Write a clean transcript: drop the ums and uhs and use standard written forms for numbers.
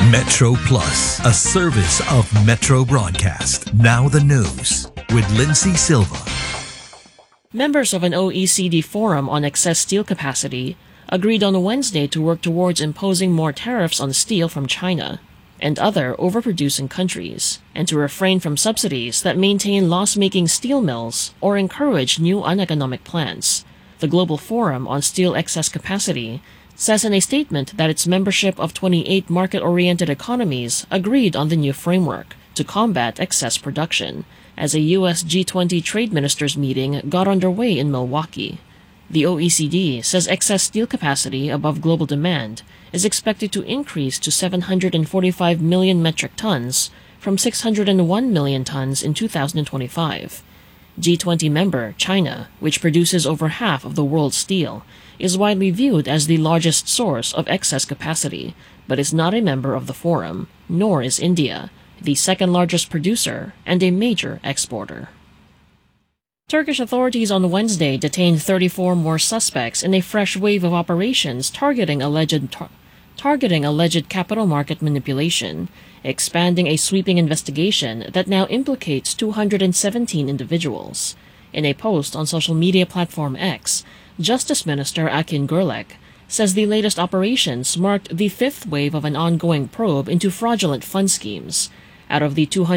Metro Plus, a service of Metro Broadcast. Now the news with Lindsay Silva. Members of an OECD forum on excess steel capacity agreed on Wednesday to work towards imposing more tariffs on steel from China and other overproducing countries, and to refrain from subsidies that maintain loss-making steel mills or encourage new uneconomic plants. The Global Forum on Steel Excess Capacity says in a statement that its membership of 28 market-oriented economies agreed on the new framework to combat excess production, as a U.S. G20 trade ministers meeting got underway in Milwaukee. The OECD says excess steel capacity above global demand is expected to increase to 745 million metric tons from 601 million tons in 2025. G20 member China, which produces over half of the world's steel, is widely viewed as the largest source of excess capacity, but is not a member of the forum, nor is India, the second largest producer and a major exporter. Turkish authorities on Wednesday detained 34 more suspects in a fresh wave of operations targeting alleged capital market manipulation, expanding a sweeping investigation that now implicates 217 individuals. In a post on social media platform X, Justice Minister Akin Gürlek says the latest operations marked the fifth wave of an ongoing probe into fraudulent fund schemes. Out of the